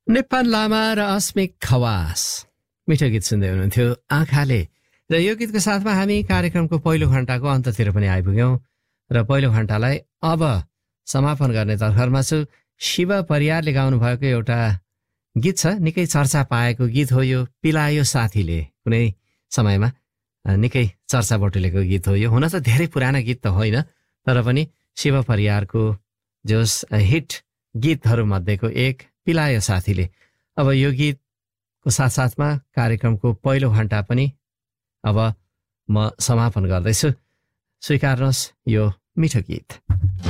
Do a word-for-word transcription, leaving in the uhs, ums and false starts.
नेपाल लामा र अस्मिक खवास मिठो गीत सुन्दै हुनुहुन्थ्यो आँखाले। र यो गीतको साथमा हामी कार्यक्रमको पहिलो घण्टाको अन्ततिर पनि आइपुग्यौँ र पहिलो घण्टालाई अब समापन गर्ने तर्खरमा छु। शिव परियारले गाउनु भएको एउटा गीत छ, निकै चर्चा पाएको गीत हो यो। पिलायो साथीले कुनै समयमा निकै चर्चा बटुलेको गीत हो यो। हुन त धेरै पुरानो गीत त होइन, तर पनि शिव परियारको जोस हिट गीतहरूमध्येको एक पिलायो साथीले। अब यो गीतको साथसाथमा कार्यक्रमको पहिलो घण्टा पनि अब म समापन गर्दैछु। स्वीकार्नुहोस् यो मिठो गीत।